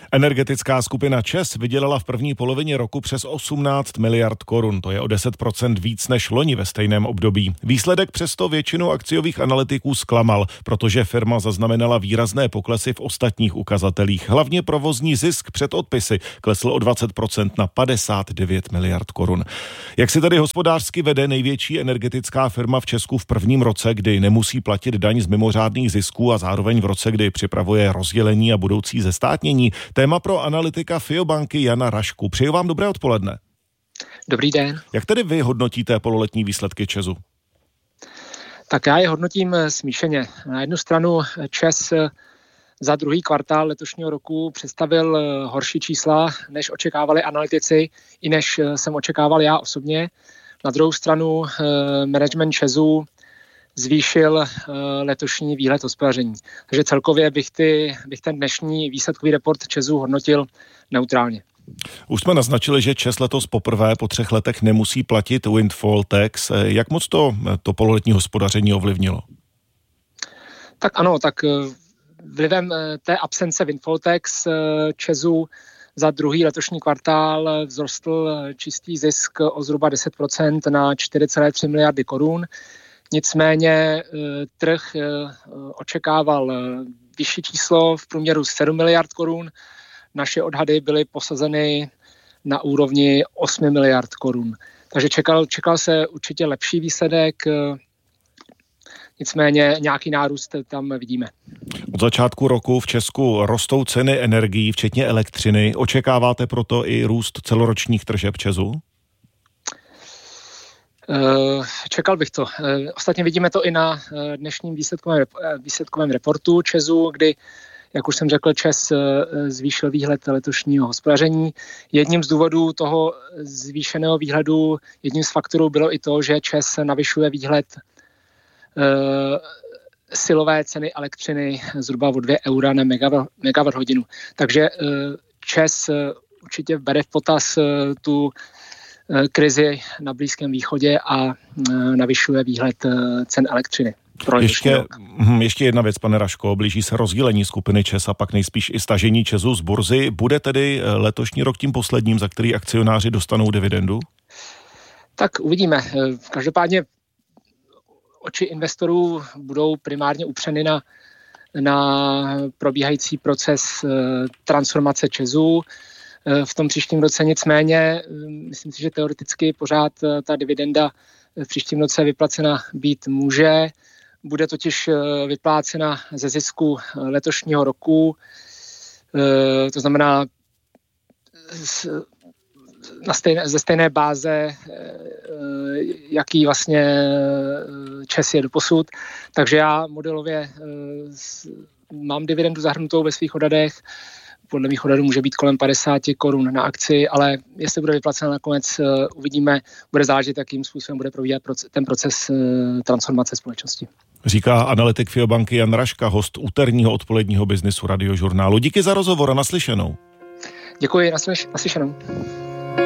Energetická skupina ČEZ vydělala v první polovině roku přes 18 miliard korun. To je o 10% víc než loni ve stejném období. Výsledek přesto většinu akciových analytiků zklamal, protože firma zaznamenala výrazné poklesy v ostatních ukazatelích. Hlavně provozní zisk před odpisy klesl o 20% na 59 miliard korun. Jak si tedy hospodářsky vede největší energetická firma v Česku v prvním roce, kdy nemusí platit daň z mimořádných zisků a zároveň v roce, kdy připravuje rozdělení a budoucí zestátnění? Téma pro analytika FIObanky Jana Rašku. Přeju vám dobré odpoledne. Dobrý den. Jak tedy vy hodnotíte pololetní výsledky ČEZu? Tak já je hodnotím smíšeně. Na jednu stranu ČEZ za druhý kvartál letošního roku představil horší čísla, než očekávali analytici, i než jsem očekával já osobně. Na druhou stranu management ČEZu zvýšil letošní výhled hospodaření. Takže celkově bych ten dnešní výsledkový report ČEZu hodnotil neutrálně. Už jsme naznačili, že ČEZ letos poprvé po 3 letech nemusí platit windfall tax. Jak moc to pololetní hospodaření ovlivnilo? Tak ano, tak vlivem té absence windfall tax ČEZu za druhý letošní kvartál vzrostl čistý zisk o zhruba 10% na 4,3 miliardy korun. Nicméně trh očekával vyšší číslo v průměru 7 miliard korun. Naše odhady byly posazeny na úrovni 8 miliard korun. Takže čekal se určitě lepší výsledek, nicméně nějaký nárůst tam vidíme. Od začátku roku v Česku rostou ceny energií, včetně elektřiny. Očekáváte proto i růst celoročních tržeb ČEZu? Čekal bych to. Ostatně vidíme to i na dnešním výsledkovém reportu ČEZu, kdy, jak už jsem řekl, ČEZ zvýšil výhled letošního hospodaření. Jedním z důvodů toho zvýšeného výhledu, jedním z faktorů bylo i to, že ČEZ navyšuje výhled silové ceny elektřiny zhruba o 2 eura na megawatt hodinu. Takže ČEZ určitě bere v potaz tu krizi na Blízkém východě a navyšuje výhled cen elektřiny. Ještě jedna věc, pane Raško, blíží se rozdělení skupiny ČEZ a pak nejspíš i stažení ČEZu z burzy. Bude tedy letošní rok tím posledním, za který akcionáři dostanou dividendu? Tak uvidíme. Každopádně oči investorů budou primárně upřeny na probíhající proces transformace ČEZu v tom příštím roce. Nicméně myslím si, že teoreticky pořád ta dividenda v příštím roce vyplacena být může. Bude totiž vyplácena ze zisku letošního roku. To znamená ze stejné báze, jaký vlastně ČEZ je doposud. Takže já modelově mám dividendu zahrnutou ve svých odhadech. Podle mých odhadů může být kolem 50 korun na akci, ale jestli bude vyplacena nakonec, uvidíme. Bude záležet, jakým způsobem bude probíhat ten proces transformace společnosti. Říká analytik FIObanky Jan Raška, host úterního odpoledního Businessu Radiožurnálu. Díky za rozhovor a naslyšenou. Děkuji, naslyšenou.